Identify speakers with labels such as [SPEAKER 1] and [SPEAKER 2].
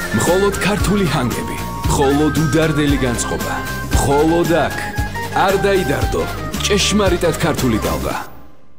[SPEAKER 1] მხოლოდ ქართული ჰანგები, მხოლოდ უდარდელი განწყობა, მხოლოდ აქ არ დაიდარდო ჭეშმარიტად ქართული ტალღა.